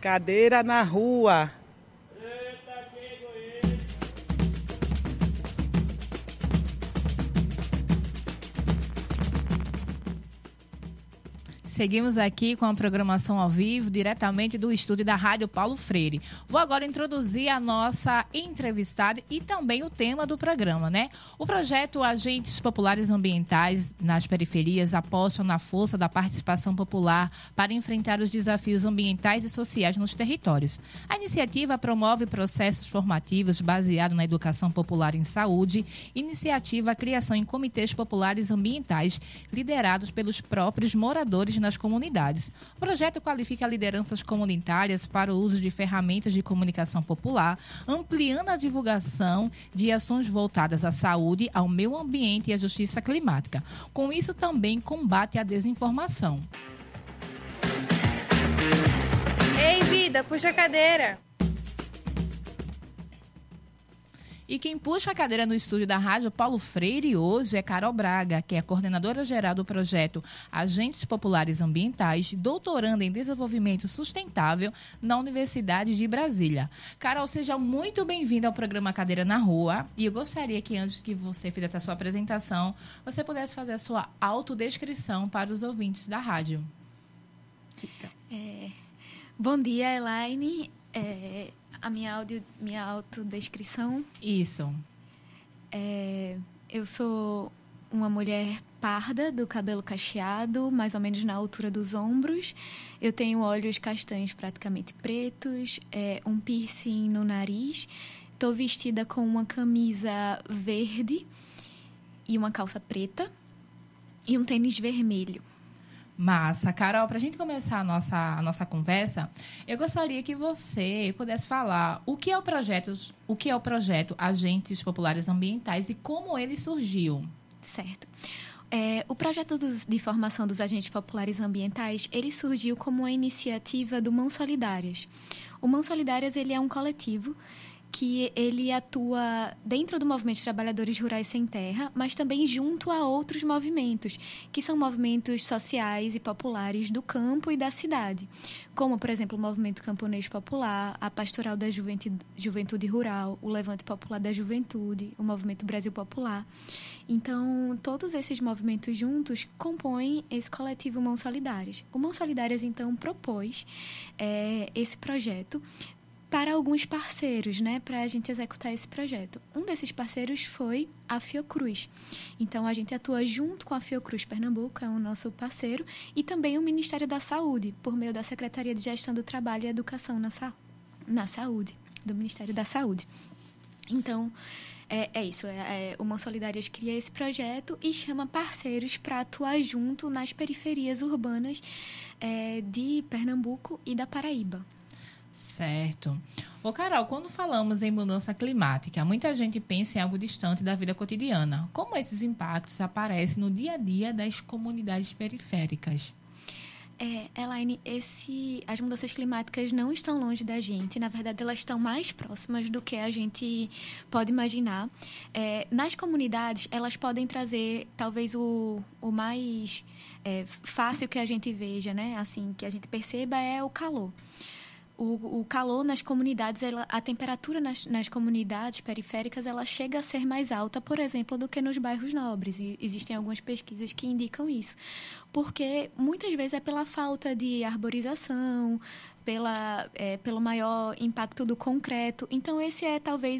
Cadeira na rua. Seguimos aqui com a programação ao vivo, diretamente do estúdio da Rádio Paulo Freire. Vou agora introduzir a nossa entrevistada e também o tema do programa, né? O projeto Agentes Populares Ambientais nas Periferias aposta na força da participação popular para enfrentar os desafios ambientais e sociais nos territórios. A iniciativa promove processos formativos baseados na educação popular em saúde, iniciativa a criação em comitês populares ambientais liderados pelos próprios moradores nas comunidades. O projeto qualifica lideranças comunitárias para o uso de ferramentas de comunicação popular, ampliando a divulgação de ações voltadas à saúde, ao meio ambiente e à justiça climática. Com isso, também combate a desinformação. Ei, vida, puxa a cadeira. E quem puxa a cadeira no estúdio da Rádio Paulo Freire hoje é Carol Braga, que é coordenadora geral do projeto Agentes Populares Ambientais, doutoranda em desenvolvimento sustentável na Universidade de Brasília. Carol, seja muito bem-vinda ao programa Cadeira na Rua. E eu gostaria que, antes que você fizesse a sua apresentação, você pudesse fazer a sua autodescrição para os ouvintes da rádio. Bom dia, Elaine. A minha autodescrição. Isso. Eu sou uma mulher parda, do cabelo cacheado, mais ou menos na altura dos ombros. Eu tenho olhos castanhos praticamente pretos, um piercing no nariz. Estou vestida com uma camisa verde e uma calça preta e um tênis vermelho. Massa. Carol, para a gente começar a nossa conversa, eu gostaria que você pudesse falar o que é o projeto Agentes Populares Ambientais e como ele surgiu. Certo. O projeto de formação dos agentes populares ambientais, ele surgiu como uma iniciativa do Mãos Solidárias. O Mãos Solidárias, ele é um coletivo que ele atua dentro do movimento de trabalhadores rurais sem terra, mas também junto a outros movimentos, que são movimentos sociais e populares do campo e da cidade, como, por exemplo, o Movimento Camponês Popular, a Pastoral da Juventude Rural, o Levante Popular da Juventude, o Movimento Brasil Popular. Então, todos esses movimentos juntos compõem esse coletivo Mãos Solidárias. O Mãos Solidárias, então, propôs esse projeto para alguns parceiros, né, para a gente executar esse projeto. Um desses parceiros foi a Fiocruz. Então, a gente atua junto com a Fiocruz Pernambuco, é o nosso parceiro, e também o Ministério da Saúde, por meio da Secretaria de Gestão do Trabalho e Educação na Saúde, do Ministério da Saúde. Então, é isso. O Mãos Solidárias cria esse projeto e chama parceiros para atuar junto nas periferias urbanas de Pernambuco e da Paraíba. Certo. Ô, Carol, quando falamos em mudança climática, muita gente pensa em algo distante da vida cotidiana. Como esses impactos aparecem no dia a dia das comunidades periféricas? Elaine, as mudanças climáticas não estão longe da gente. Na verdade, elas estão mais próximas do que a gente pode imaginar. Nas comunidades, elas podem trazer, talvez, o mais fácil que a gente veja, né? Assim, que a gente perceba é o calor. O calor nas comunidades, a temperatura nas comunidades periféricas, ela chega a ser mais alta, por exemplo, do que nos bairros nobres. E existem algumas pesquisas que indicam isso. Porque muitas vezes é pela falta de arborização, pelo maior impacto do concreto. Então, esse é talvez